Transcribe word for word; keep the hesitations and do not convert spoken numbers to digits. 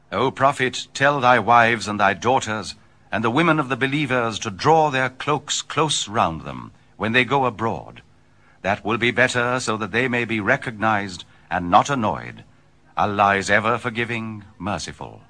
O prophet, tell thy wives and thy daughters, and the women of the believers, to draw their cloaks close round them when they go abroad. That will be better, so that they may be recognized and not annoyed. Allah is ever forgiving, merciful.